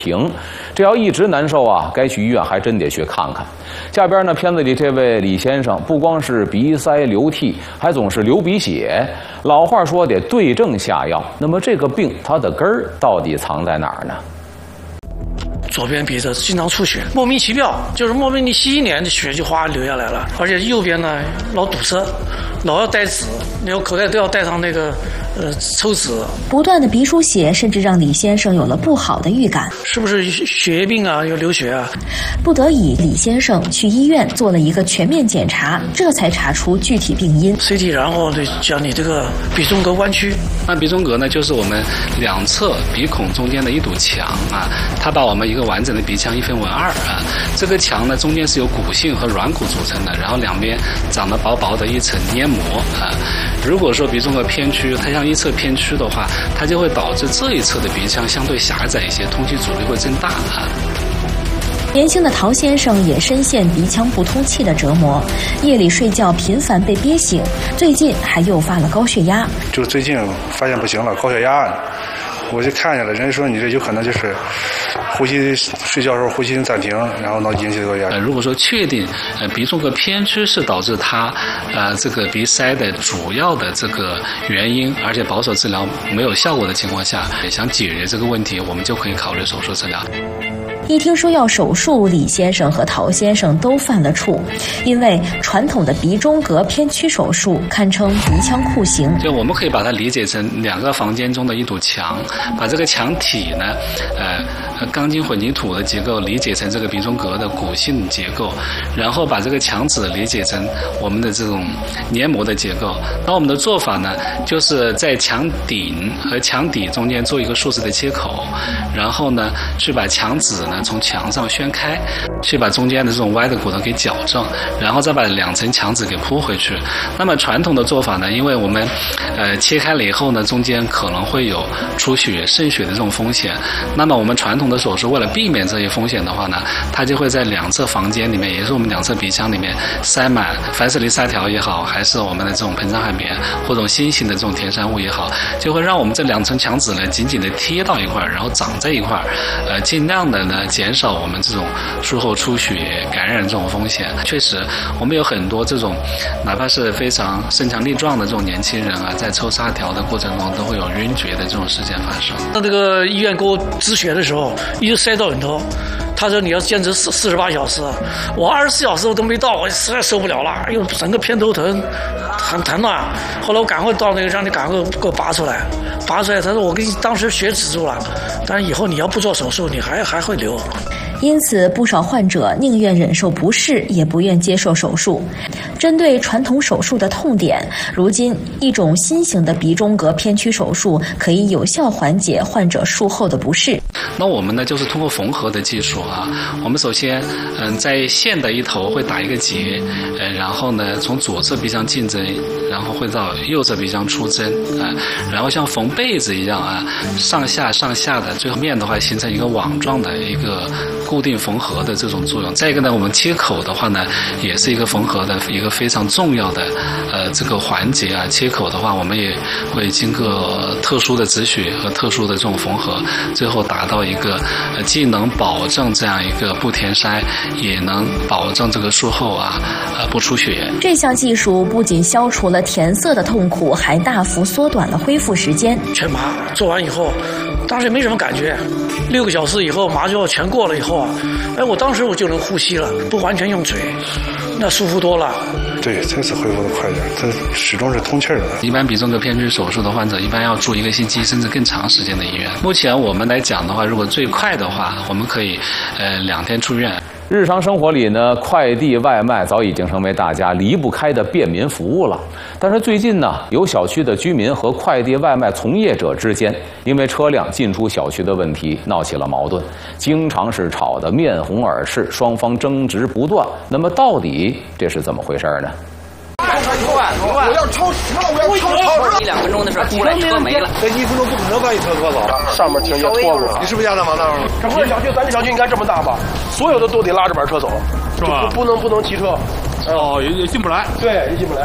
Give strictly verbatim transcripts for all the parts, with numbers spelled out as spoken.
停，这要一直难受啊，该去医院还真得去看看。下边呢，片子里这位李先生不光是鼻塞流涕，还总是流鼻血。老话说得对症下药，那么这个病它的根儿到底藏在哪儿呢？ 左边鼻子经常出血，莫名其妙，就是莫名你吸一年的血就哗流下来了，而且右边呢老堵塞，老要带纸，你要口袋都要带上那个呃抽纸。 不断的鼻出血，甚至让李先生有了不好的预感， 是不是血液病啊？有流血啊？ 不得已，李先生去医院做了一个全面检查，这才查出具体病因。 C T， 然后就讲你这个鼻中隔弯曲。 那鼻中隔呢，就是我们两侧鼻孔中间的一堵墙啊，它把我们一个完整的鼻腔一分为二啊。这个墙呢，中间是由骨性和软骨组成的，然后两边长得薄薄的一层黏膜啊。如果说鼻中隔偏曲，它向一侧偏曲的话，它就会导致这一侧的鼻腔相对狭窄一些，通气阻力会增大啊。 年轻的陶先生也深陷鼻腔不通气的折磨，夜里睡觉频繁被憋醒，最近还诱发了高血压。 就最近发现不行了，高血压，我就看见了，人家说你这有可能就是呼吸睡觉时候呼吸暂停，然后能引起高血压。 呃，如果说确定呃鼻中隔偏曲是导致他呃这个鼻塞的主要的这个原因，而且保守治疗没有效果的情况下，想解决这个问题，我们就可以考虑手术治疗。 一听说要手术，李先生和陶先生都犯了怵，因为传统的鼻中隔偏曲手术堪称鼻腔酷刑。 就我们可以把它理解成两个房间中的一堵墙，把这个墙体呢，呃，钢筋混凝土的结构理解成这个鼻中隔的骨性结构，然后把这个墙纸理解成我们的这种黏膜的结构。那我们的做法呢，就是在墙顶和墙底中间做一个竖直的切口，然后呢，去把墙纸呢从墙上掀开，去把中间的这种歪的骨头给矫正，然后再把两层墙纸给铺回去。那么传统的做法呢，因为我们呃切开了以后呢，中间可能会有出血渗血的这种风险，那么我们传统的手术为了避免这些风险的话呢，它就会在两侧房间里面，也是我们两侧鼻腔里面塞满凡士林塞条也好，还是我们的这种硼砂海绵或者新型的这种填塞物也好，就会让我们这两层墙纸呢紧紧的贴到一块，然后长在一块，呃尽量的呢减少我们这种术后出血感染这种风险。确实我们有很多这种哪怕是非常身强力壮的这种年轻人啊，在抽砂条的过程中都会有晕厥的这种事件发生。 那这个医院给我止血的时候一直塞到里头，他说你要坚持四四十八小时，我二十四小时我都没到，我实在受不了了，哎呦整个偏头疼很疼啊。后来我赶快到那个让你赶快给我拔出来，拔出来他说我给你当时血止住了，但是以后你要不做手术你还还会流。 因此，不少患者宁愿忍受不适，也不愿接受手术。针对传统手术的痛点，如今一种新型的鼻中隔偏曲手术可以有效缓解患者术后的不适。 那我们呢，就是通过缝合的技术啊，我们首先嗯在线的一头会打一个结，呃，然后呢从左侧鼻腔进针，然后会到右侧鼻腔出针啊，然后像缝被子一样啊，上下上下的，最后面的话形成一个网状的一个固定缝合的这种作用。再一个呢，我们切口的话呢，也是一个缝合的一个非常重要的呃这个环节啊。切口的话，我们也会经过特殊的止血和特殊的这种缝合，最后达到一个呃既能保证这样一个不填塞，也能保证这个术后啊呃不出血。 这项技术不仅消除了填塞的痛苦，还大幅缩短了恢复时间。 全麻做完以后，当时也没什么感觉，六个小时以后麻药全过了以后啊，哎，我当时我就能呼吸了，不完全用嘴，那舒服多了。 对，这次恢复的快点，它始终是通气的。 一般鼻中隔偏曲手术的患者一般要住一个星期甚至更长时间的医院。目前我们来讲的话，如果最快的话，我们可以呃两天出院。 日常生活里呢，快递外卖早已经成为大家离不开的便民服务了。但是最近呢，有小区的居民和快递外卖从业者之间，因为车辆进出小区的问题闹起了矛盾，经常是吵得面红耳赤，双方争执不断。那么到底这是怎么回事呢？ 我要超时了，我要超超时。一两分钟的事，出来车没了。 这一分钟不可能把你车拖走，上面停也拖过。你是不是家长王大夫？整个小区，咱这小区应该这么大吧？所有的都得拉着板车走，是吧？不能不能骑车。 哦，也也进不来。 对，也进不来。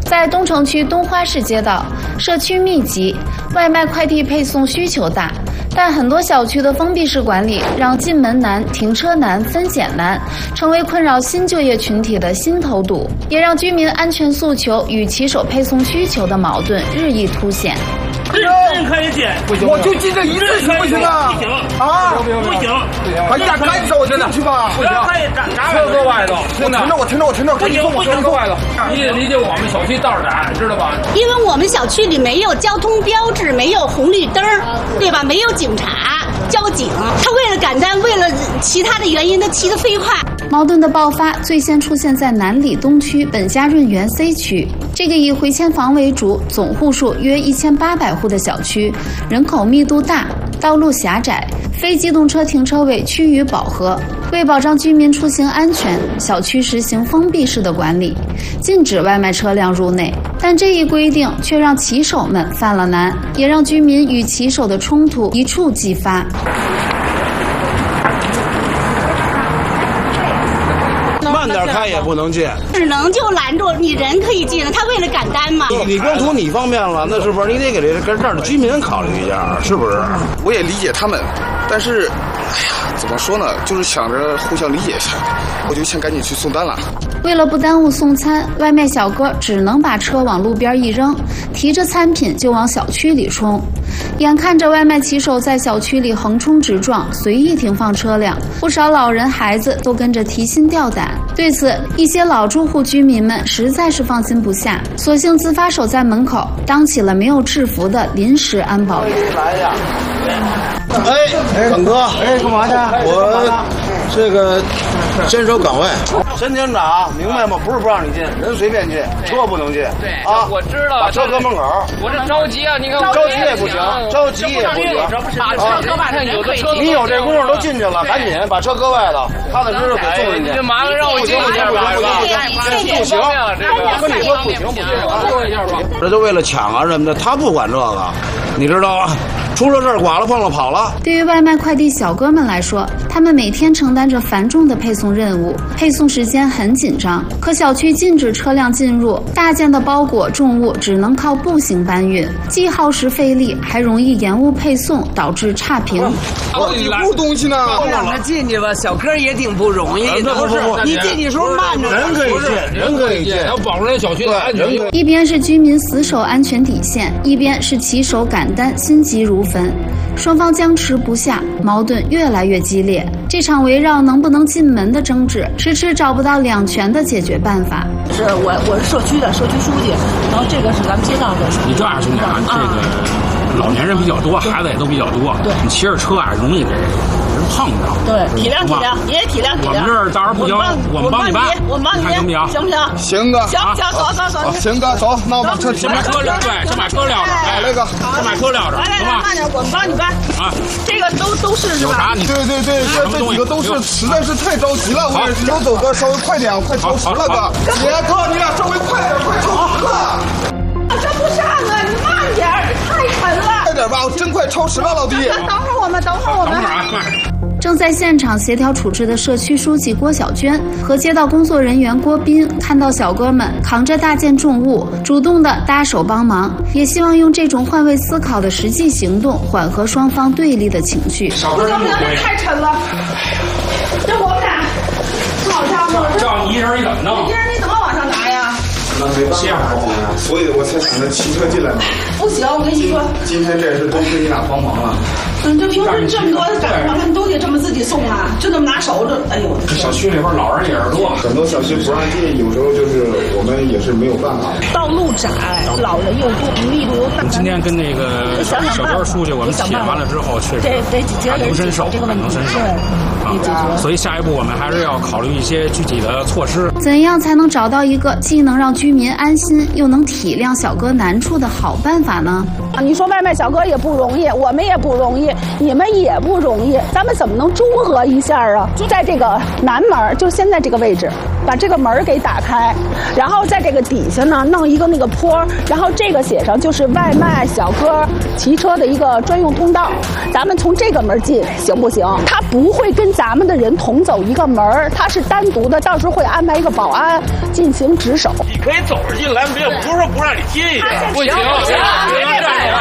在东城区东花市街道，社区密集，外卖快递配送需求大，但很多小区的封闭式管理让进门难、停车难、分拣难，成为困扰新就业群体的心头堵，也让居民安全诉求与骑手配送需求的矛盾日益凸显。 这人可以进，我就进这一次行不行啊？不行啊，不行，哎呀，赶紧我进去吧，不行，车搁外头，真的，停着我停着我停着，不行不行，搁外头。你得理解我们小区道窄，知道吧？ 因为我们小区里没有交通标志，没有红绿灯，对吧？没有警察、交警，他为了赶单，为了其他的原因，他骑得飞快。 矛盾的爆发最先出现在南里东区本家润园 C 区，这个以回迁房为主、总户数约一千八百户的小区，人口密度大，道路狭窄，非机动车停车位趋于饱和。为保障居民出行安全，小区实行封闭式的管理，禁止外卖车辆入内。但这一规定却让骑手们犯了难，也让居民与骑手的冲突一触即发。 慢点开也不能进， 只能就拦住你，人可以进了，他为了赶单嘛。 你你光图你方便了，那是不是你得给这跟这儿的居民考虑一下，是不是？ 我也理解他们，但是，哎呀，怎么说呢？就是想着互相理解一下，我就想赶紧去送单了。 为了不耽误送餐，外卖小哥只能把车往路边一扔，提着餐品就往小区里冲。眼看着外卖骑手在小区里横冲直撞，随意停放车辆，不少老人孩子都跟着提心吊胆。对此，一些老住户居民们实在是放心不下，索性自发守在门口，当起了没有制服的临时安保员。 哎哎，耿哥，哎，干嘛去？我这个坚守岗位。申厅长，明白吗？不是不让你进，人随便进，车不能进。 对啊， 我知道。 把车搁门口。 我这着急啊！你看， 着急也不行，着急也不行。 把车搁外头，有的车你有这功夫都进去了，赶紧把车搁外头，踏踏实实给送进去。 这麻烦让我进一下吧， 不行不行，我跟你说不行不行，说一下吧。这就为了抢啊什么的，他不管这个，你知道吧？出了事儿，剐了碰了跑了。 对于外卖快递小哥们来说，他们每天承担着繁重的配送任务，配送时间很紧张。可小区禁止车辆进入，大件的包裹重物只能靠步行搬运，既耗时费力，还容易延误配送，导致差评。 好几步东西呢， 让他进去吧，小哥也挺不容易的。 不是， 你进去时候慢着。 人可以进，人可以进，要保证小区的安全。 一边是居民死守安全底线，一边是骑手赶单心急如焚，双方僵持不下，矛盾越来越激烈。这场围绕能不能进门的争执，迟迟找不到两全的解决办法。 是我，我是社区的社区书记，然后这个是咱们街道的。 你这样，兄弟啊，这个老年人比较多，孩子也都比较多， 对， 你骑着车啊，容易给人碰着。 对，体谅体谅，也体谅体谅。 我们这儿到时候不行，我们帮你搬， 我们帮你搬，行不行？行不行？ 行哥， 行行，走走走， 行哥，走，那我把车先把车撂，对，先把车撂着，哎， 那个， 先把车撂着， 来来来，慢点，我们帮你搬啊。这个都都是是吧？ 有啥你？ 对对对，这这几个都是，实在是太着急了，我也是有走哥稍微快点，快超时了哥。姐哥，你俩稍微快点，快超时了。 这不上啊，你慢点，太沉了。 快点吧，我真快超时了，老弟。 等会儿我们，等会儿我们。 等会儿啊，快。 正在现场协调处置的社区书记郭小娟和街道工作人员郭斌看到小哥们扛着大件重物，主动的搭手帮忙，也希望用这种换位思考的实际行动缓和双方对立的情绪。 不行不行，这太沉了。这我们俩，好家伙， 这样你一人你怎么弄？ 一人你怎么往上拿呀？ 那没办法，所以我才想着骑车进来嘛。 不行，我跟你说， 今天这事都是你俩帮忙了。 嗯，就平时这么多的赶上，他们都得这么自己送啊，就这么拿手这，哎呦！ 这小区里边老人也是多， 很多小区不让进，有时候就是我们也是没有办法。 道路窄，老人又多，密度又大。 今天跟那个小哥书记我们铁完了之后，确实感同身受，感同身受啊。所以下一步我们还是要考虑一些具体的措施。 怎样才能找到一个既能让居民安心，又能体谅小哥难处的好办法呢？ 啊，你说外卖小哥也不容易，我们也不容易，你们也不容易，咱们怎么能中和一下啊？就在这个南门，就现在这个位置，把这个门给打开，然后在这个底下呢弄一个那个坡，然后这个写上就是外卖小哥骑车的一个专用通道，咱们从这个门进行不行？他不会跟咱们的人同走一个门儿，它是单独的，到时候会安排一个保安进行值守。 你可以走着进来，没有不是说不让你进呀， 不行，不行，不能这样。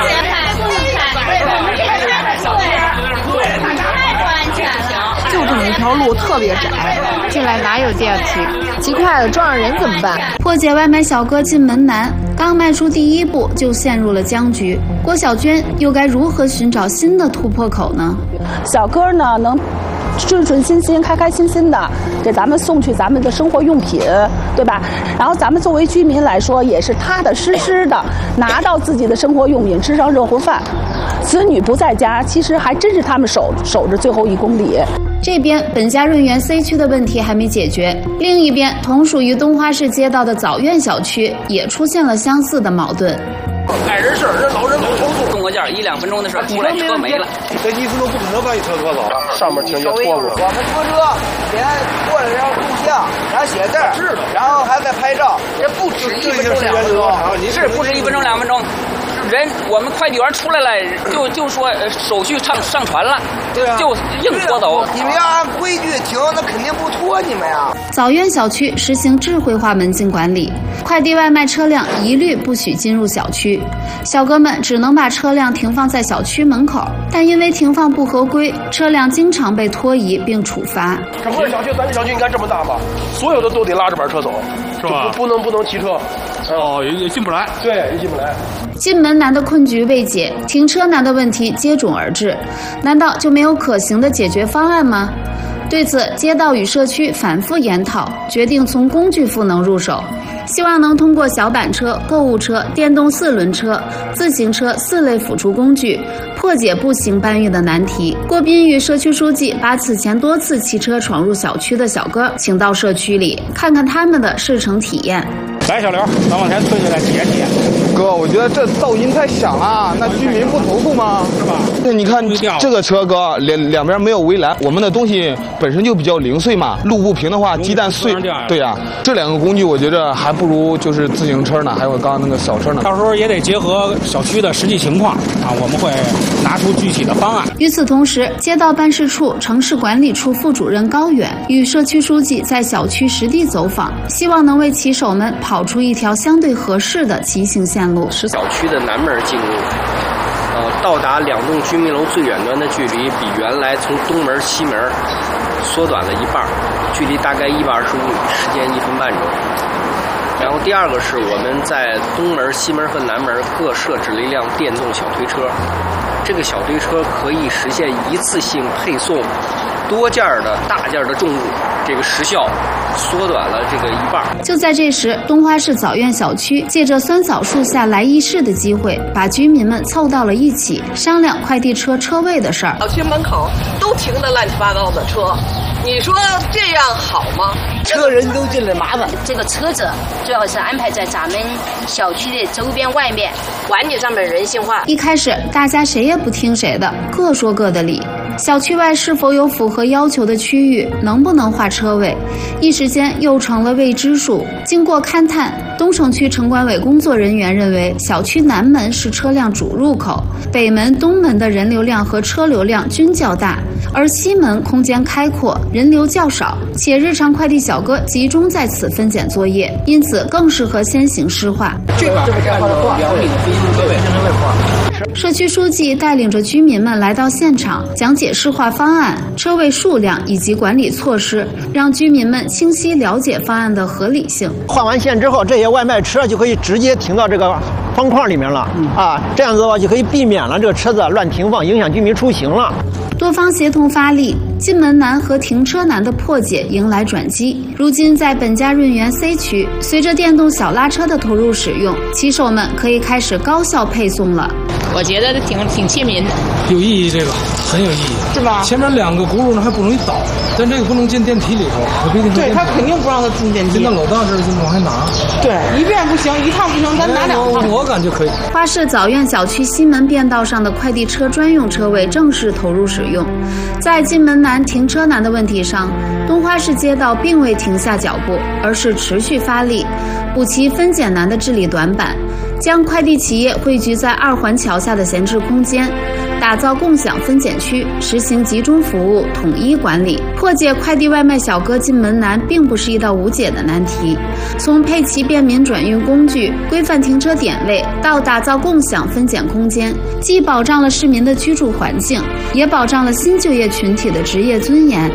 就这么一条路特别窄，进来哪有电梯？急坏了撞上人怎么办？ 破解外卖小哥进门难，刚迈出第一步就陷入了僵局。郭小娟又该如何寻找新的突破口呢？ 小哥呢能顺顺心心、开开心心的给咱们送去咱们的生活用品，对吧？然后咱们作为居民来说，也是踏踏实实的拿到自己的生活用品，吃上热乎饭。子女不在家，其实还真是他们守守着最后一公里。 这边本家润园 C 区的问题还没解决，另一边同属于东花市街道的枣苑小区也出现了相似的矛盾。 碍人事儿，这老人老投诉。 动个件一两分钟的事儿，出来车没了。 这一分钟不可能把你车拖走，上面停下拖过。 我们拖车给他过来，然后录像，然后写字儿，然后还在拍照，这不止一分钟两分钟， 是不止一分钟两分钟。人我们快递员出来了，就就说手续上上传了， 对啊， 就硬拖走。 你们要按规矩停，那肯定不拖你们呀。 枣苑小区实行智慧化门禁管理，快递外卖车辆一律不许进入小区，小哥们只能把车辆停放在小区门口，但因为停放不合规，车辆经常被拖移并处罚。 整个小区，咱这小区应该这么大吧？所有的都得拉着板车走，是吧？不能不能骑车。 哦，也也进不来。 对，也进不来。 进门难的困局未解，停车难的问题接踵而至，难道就没有可行的解决方案吗？对此，街道与社区反复研讨，决定从工具赋能入手，希望能通过小板车、购物车、电动四轮车、自行车四类辅助工具，破解步行搬运的难题。郭斌与社区书记把此前多次骑车闯入小区的小哥请到社区里，看看他们的试乘体验。 来，小刘，咱往前推起来体验体验。 哥，我觉得这噪音太响了，那居民不投诉吗？ 是吧？ 那你看这个车，哥两两边没有围栏，我们的东西本身就比较零碎嘛，路不平的话，鸡蛋碎。对呀、啊，这两个工具我觉得还不如就是自行车呢，还有刚刚那个小车呢。 到时候也得结合小区的实际情况啊，我们会拿出具体的方案。 与此同时，街道办事处城市管理处副主任高远与社区书记在小区实地走访，希望能为骑手们跑出一条相对合适的骑行线路。 小区的南门进入，呃，到达两栋居民楼最远端的距离比原来从东门西门缩短了一半，距离大概一百二十五米，时间一分半钟。然后第二个是我们在东门、西门和南门各设置了一辆电动小推车，这个小推车可以实现一次性配送多件的大件的重物，这个时效缩短了这个一半。 就在这时，东花市枣苑小区借着酸枣树下来议事的机会，把居民们凑到了一起，商量快递车车位的事儿。 小区门口都停的乱七八糟的车，你说这样好吗？ 车人都进来麻烦。 这个车子最好是安排在咱们小区的周边外面，管理上面人性化。 一开始大家谁也不听谁的，各说各的理。小区外是否有符合要求的区域，能不能划车位，一时间又成了未知数。经过勘探，东城区城管委工作人员认为，小区南门是车辆主入口，北门、东门的人流量和车流量均较大，而西门空间开阔，人流较少，且日常快递小哥集中在此分拣作业，因此更适合先行施划。 这个就是两米的飞行车位， 社区书记带领着居民们来到现场，讲解施划方案、车位数量以及管理措施，让居民们清晰了解方案的合理性。 换完线之后，这些外卖车就可以直接停到这个方框里面了，嗯、啊，这样子的话就可以避免了这个车子乱停放，影响居民出行了。 多方协同发力，进门难和停车难的破解迎来转机。如今在本家润园 C 区，随着电动小拉车的投入使用，骑手们可以开始高效配送了。 我觉得挺挺亲民的， 有意义，这个很有意义， 是吧？ 前面两个轱辘呢还不容易倒，但这个不能进电梯里头，它不一定。 对他肯定不让他进电梯。 进到楼道这儿就往下拿。 对，一遍不行，一趟不行，咱拿两趟。 我感觉可以。 花市枣苑小区西门便道上的快递车专用车位正式投入使用。在进门难、停车难的问题上，东花市街道并未停下脚步，而是持续发力，补齐分拣难的治理短板。 将快递企业汇聚在二环桥下的闲置空间，打造共享分拣区，实行集中服务、统一管理。破解快递外卖小哥进门难，并不是一道无解的难题。从配齐便民转运工具、规范停车点位，到打造共享分拣空间，既保障了市民的居住环境，也保障了新就业群体的职业尊严。